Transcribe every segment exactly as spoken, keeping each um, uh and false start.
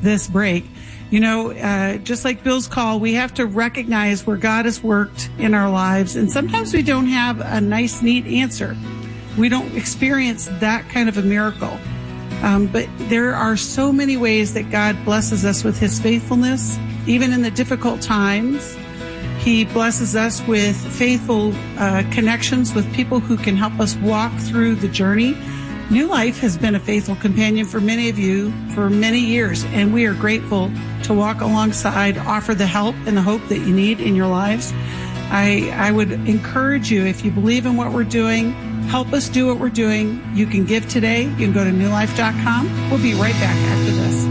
this break. You know, uh, just like Bill's call, we have to recognize where God has worked in our lives. And sometimes we don't have a nice, neat answer. We don't experience that kind of a miracle. Um, but there are so many ways that God blesses us with his faithfulness, even in the difficult times. He blesses us with faithful uh, connections with people who can help us walk through the journey. New Life has been a faithful companion for many of you for many years, and we are grateful to walk alongside, offer the help and the hope that you need in your lives. I, I would encourage you, if you believe in what we're doing, help us do what we're doing. You can give today. You can go to new life dot com. We'll be right back after this.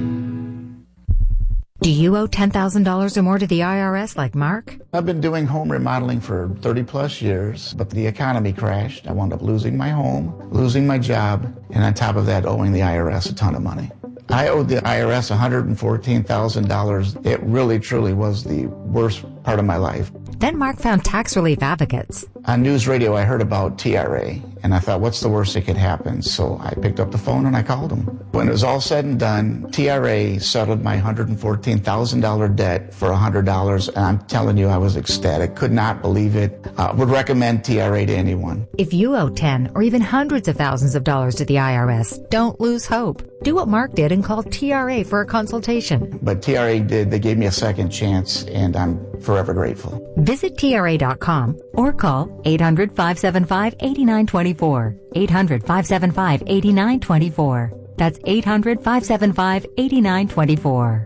Do you owe ten thousand dollars or more to the I R S like Mark? I've been doing home remodeling for thirty plus years, but the economy crashed. I wound up losing my home, losing my job, and on top of that, owing the I R S a ton of money. I owed the I R S one hundred fourteen thousand dollars. It really, truly was the worst part of my life. Then Mark found tax relief advocates. On news radio, I heard about T R A, and I thought, what's the worst that could happen? So I picked up the phone and I called them. When it was all said and done, T R A settled my one hundred fourteen thousand dollars debt for one hundred dollars, and I'm telling you, I was ecstatic. Could not believe it. Uh, would recommend T R A to anyone. If you owe ten or even hundreds of thousands of dollars to the I R S, don't lose hope. Do what Mark did and call T R A for a consultation. But T R A did. They gave me a second chance, and I'm forever grateful. Visit T R A dot com or call eight hundred, five seven five, eight nine two four. eight hundred, five seven five, eight nine two four. That's eight hundred, five seven five, eight nine two four.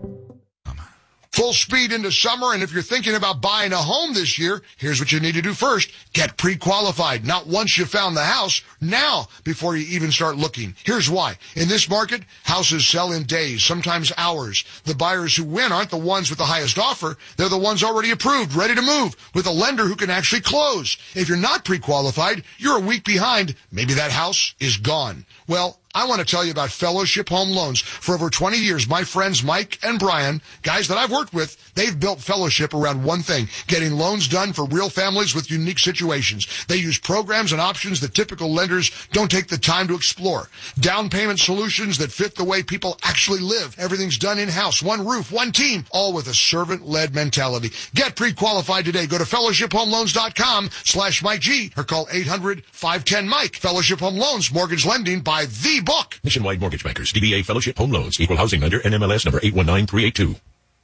Full speed into summer, and if you're thinking about buying a home this year, here's what you need to do first. Get pre-qualified. Not once you found the house, now, before you even start looking. Here's why. In this market, houses sell in days, sometimes hours. The buyers who win aren't the ones with the highest offer. They're the ones already approved, ready to move, with a lender who can actually close. If you're not pre-qualified, you're a week behind. Maybe that house is gone. Well, I want to tell you about Fellowship Home Loans. For over twenty years, my friends Mike and Brian, guys that I've worked with, they've built Fellowship around one thing, getting loans done for real families with unique situations. They use programs and options that typical lenders don't take the time to explore. Down payment solutions that fit the way people actually live. Everything's done in-house, one roof, one team, all with a servant-led mentality. Get pre-qualified today. Go to fellowship home loans dot com slash Mike G or call eight hundred, five one zero, Mike. Fellowship Home Loans, mortgage lending by the book. Nationwide Mortgage Bankers, D B A Fellowship Home Loans, Equal Housing Lender, N M L S number eight one nine three eight two.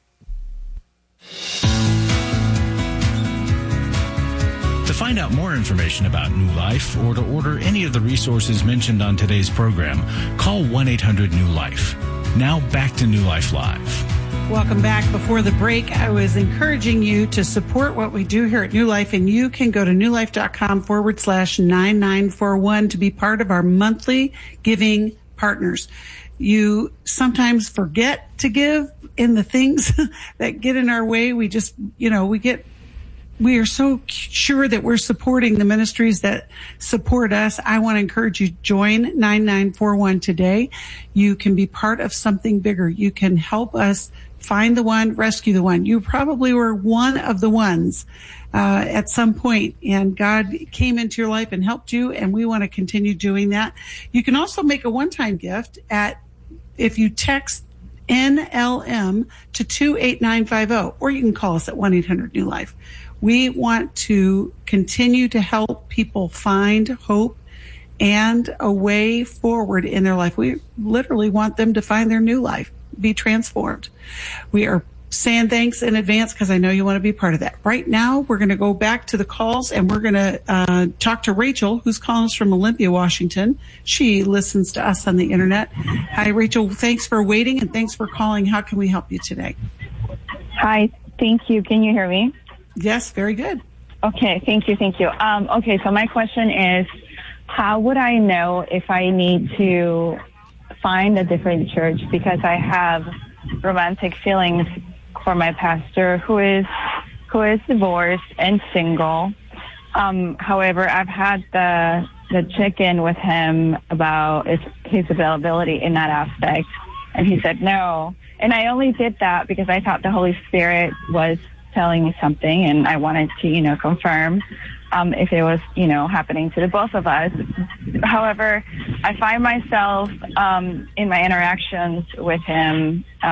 To find out more information about New Life or to order any of the resources mentioned on today's program, call one eight hundred new life. Now back to New Life Live. Welcome back. Before the break, I was encouraging you to support what we do here at New Life, and you can go to new life dot com forward slash nine nine four one to be part of our monthly giving partners. You sometimes forget to give in the things that get in our way. We just, you know, we get, we are so sure that we're supporting the ministries that support us. I want to encourage you, join nine nine four one today. You can be part of something bigger. You can help us find the one, rescue the one. You probably were one of the ones uh, at some point, and God came into your life and helped you, and we want to continue doing that. You can also make a one-time gift at, if you text N L M to two eight nine five zero, or you can call us at one eight hundred new life. We want to continue to help people find hope and a way forward in their life. We literally want them to find their new life, be transformed. We are saying thanks in advance because I know you want to be part of that. Right now, we're going to go back to the calls, and we're going to uh, talk to Rachel, who's calling us from Olympia, Washington. She listens to us on the internet. Hi, Rachel. Thanks for waiting, and thanks for calling. How can we help you today? Hi. Thank you. Can you hear me? Yes, very good. Okay. Thank you. Thank you. Um, okay. So my question is, how would I know if I need to find a different church because I have romantic feelings for my pastor who is who is divorced and single. Um, however, I've had the the check-in with him about his, his availability in that aspect, and he said no. And I only did that because I thought the Holy Spirit was telling me something, and I wanted to, you know, confirm um, if it was, you know, happening to the both of us. However, I find myself um, in my interactions with him